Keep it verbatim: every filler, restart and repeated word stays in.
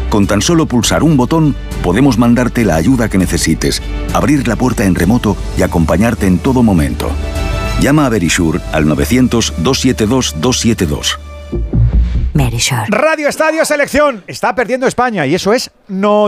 Con tan solo pulsar un botón, podemos mandarte la ayuda que necesites, abrir la puerta en remoto y acompañarte en todo momento. Llama a Verisure al novecientos, doscientos setenta y dos, doscientos setenta y dos. Verisure. Radio Estadio Selección. Está perdiendo España y eso es no.